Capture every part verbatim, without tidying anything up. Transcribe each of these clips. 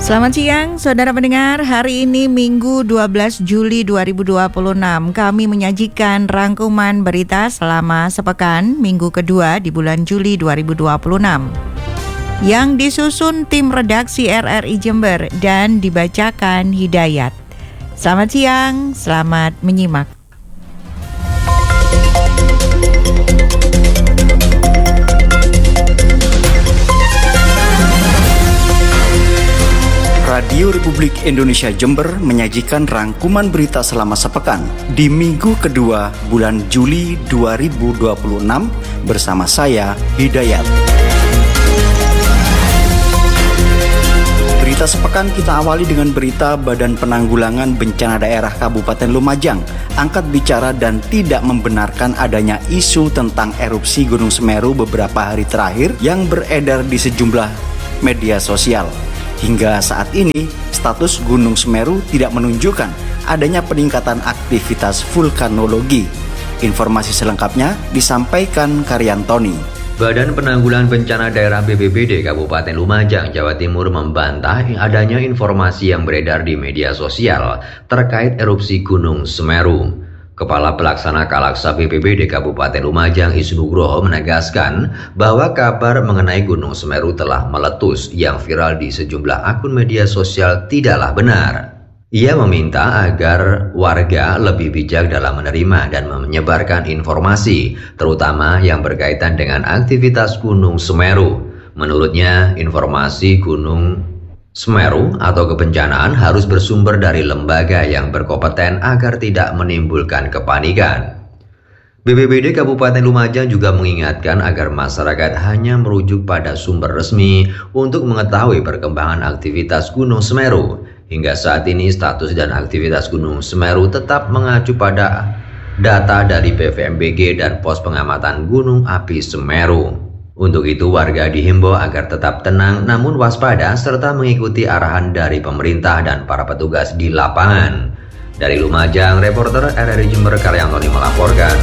Selamat siang, saudara pendengar. Hari ini Minggu dua belas Juli dua ribu dua puluh enam. Kami menyajikan rangkuman berita selama sepekan minggu kedua di bulan Juli dua ribu dua puluh enam. Yang disusun tim redaksi R R I Jember dan dibacakan Hidayat. Selamat siang, selamat menyimak. Radio Republik Indonesia Jember menyajikan rangkuman berita selama sepekan di minggu kedua bulan Juli dua ribu dua puluh enam bersama saya, Hidayat. Berita sepekan kita awali dengan berita Badan Penanggulangan Bencana Daerah Kabupaten Lumajang angkat bicara dan tidak membenarkan adanya isu tentang erupsi Gunung Semeru beberapa hari terakhir yang beredar di sejumlah media sosial. Hingga saat ini, status Gunung Semeru tidak menunjukkan adanya peningkatan aktivitas vulkanologi. Informasi selengkapnya disampaikan Karyantoni. Badan Penanggulangan Bencana Daerah B P B D Kabupaten Lumajang, Jawa Timur membantah adanya informasi yang beredar di media sosial terkait erupsi Gunung Semeru. Kepala Pelaksana Kalaksa B P B D Kabupaten Lumajang Isnugroho menegaskan bahwa kabar mengenai Gunung Semeru telah meletus yang viral di sejumlah akun media sosial tidaklah benar. Ia meminta agar warga lebih bijak dalam menerima dan menyebarkan informasi, terutama yang berkaitan dengan aktivitas Gunung Semeru. Menurutnya, informasi Gunung Semeru atau kebencanaan harus bersumber dari lembaga yang berkompeten agar tidak menimbulkan kepanikan. B P B D Kabupaten Lumajang juga mengingatkan agar masyarakat hanya merujuk pada sumber resmi untuk mengetahui perkembangan aktivitas Gunung Semeru. Hingga saat ini status dan aktivitas Gunung Semeru tetap mengacu pada data dari B V M B G dan Pos Pengamatan Gunung Api Semeru. Untuk itu warga dihimbau agar tetap tenang namun waspada serta mengikuti arahan dari pemerintah dan para petugas di lapangan. Dari Lumajang, reporter R R I Jember Karyantoni melaporkan.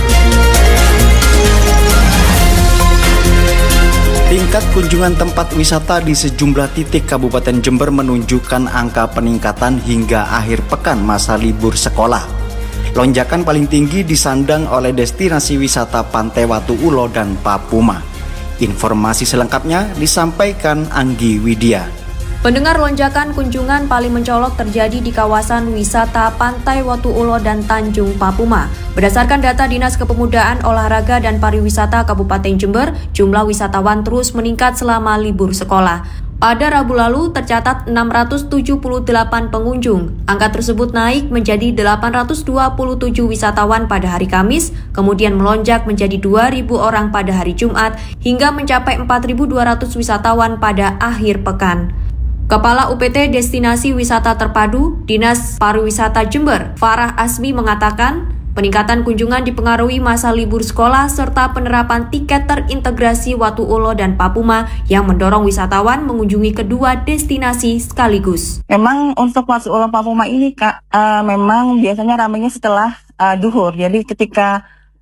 Tingkat kunjungan tempat wisata di sejumlah titik Kabupaten Jember menunjukkan angka peningkatan hingga akhir pekan masa libur sekolah. Lonjakan paling tinggi disandang oleh destinasi wisata Pantai Watu Ulo dan Papuma. Informasi selengkapnya disampaikan Anggi Widya. Pendengar, lonjakan kunjungan paling mencolok terjadi di kawasan wisata Pantai Watu Ulo dan Tanjung Papuma. Berdasarkan data Dinas Kepemudaan, Olahraga dan Pariwisata Kabupaten Jember, jumlah wisatawan terus meningkat selama libur sekolah. Pada Rabu lalu tercatat enam ratus tujuh puluh delapan pengunjung. Angka tersebut naik menjadi delapan ratus dua puluh tujuh wisatawan pada hari Kamis, kemudian melonjak menjadi dua ribu orang pada hari Jumat, hingga mencapai empat ribu dua ratus wisatawan pada akhir pekan. Kepala U P T Destinasi Wisata Terpadu, Dinas Pariwisata Jember, Farah Asmi mengatakan, peningkatan kunjungan dipengaruhi masa libur sekolah serta penerapan tiket terintegrasi Watu Ulo dan Papuma yang mendorong wisatawan mengunjungi kedua destinasi sekaligus. Memang untuk Watu Ulo Papuma ini Kak, uh, memang biasanya ramainya setelah uh, duhur. Jadi ketika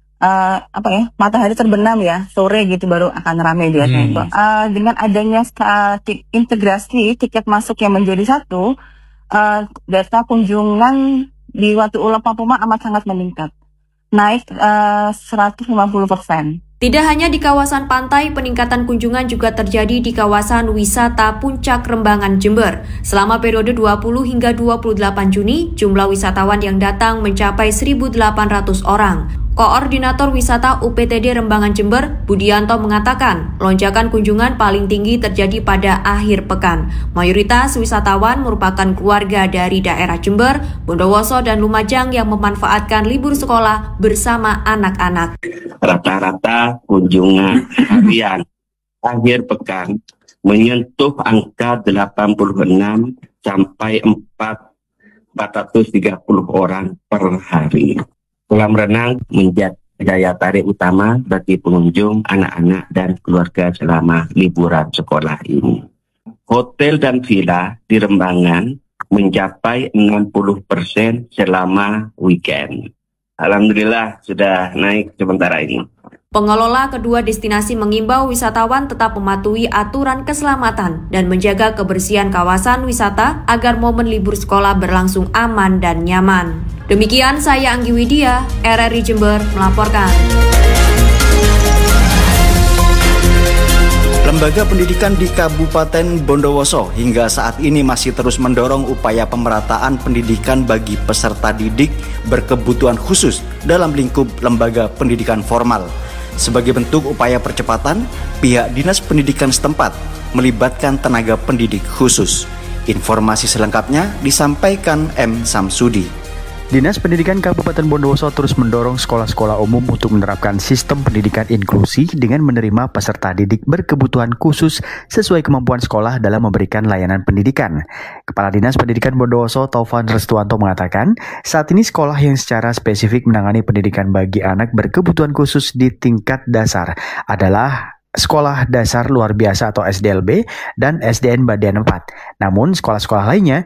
uh, apa ya matahari terbenam ya sore gitu baru akan ramai biasanya. Hmm. Uh, dengan adanya uh, t- integrasi tiket masuk yang menjadi satu, uh, data kunjungan di Watu Ulo Papuma amat sangat meningkat, naik uh, seratus lima puluh persen. Tidak hanya di kawasan pantai, peningkatan kunjungan juga terjadi di kawasan wisata Puncak Rembangan Jember. Selama periode dua puluh hingga dua puluh delapan Juni, jumlah wisatawan yang datang mencapai seribu delapan ratus orang. Koordinator Wisata U P T D Rembangan Jember, Budianto mengatakan, lonjakan kunjungan paling tinggi terjadi pada akhir pekan. Mayoritas wisatawan merupakan keluarga dari daerah Jember, Bondowoso, dan Lumajang yang memanfaatkan libur sekolah bersama anak-anak. Rata-rata kunjungan harian akhir pekan menyentuh angka delapan puluh enam sampai empat ratus tiga puluh orang per hari. Kolam renang menjadi daya tarik utama bagi pengunjung, anak-anak, dan keluarga selama liburan sekolah ini. Hotel dan villa di Rembangan mencapai enam puluh persen selama weekend. Alhamdulillah sudah naik sementara ini. Pengelola kedua destinasi mengimbau wisatawan tetap mematuhi aturan keselamatan dan menjaga kebersihan kawasan wisata agar momen libur sekolah berlangsung aman dan nyaman. Demikian saya Anggi Widya, R R I Jember melaporkan. Lembaga pendidikan di Kabupaten Bondowoso hingga saat ini masih terus mendorong upaya pemerataan pendidikan bagi peserta didik berkebutuhan khusus dalam lingkup lembaga pendidikan formal. Sebagai bentuk upaya percepatan, pihak Dinas Pendidikan setempat melibatkan tenaga pendidik khusus. Informasi selengkapnya disampaikan M. Samsudi. Dinas Pendidikan Kabupaten Bondowoso terus mendorong sekolah-sekolah umum untuk menerapkan sistem pendidikan inklusi dengan menerima peserta didik berkebutuhan khusus sesuai kemampuan sekolah dalam memberikan layanan pendidikan. Kepala Dinas Pendidikan Bondowoso Taufan Restuanto mengatakan, saat ini sekolah yang secara spesifik menangani pendidikan bagi anak berkebutuhan khusus di tingkat dasar adalah Sekolah Dasar Luar Biasa atau S D L B dan S D N Badian empat. Namun sekolah-sekolah lainnya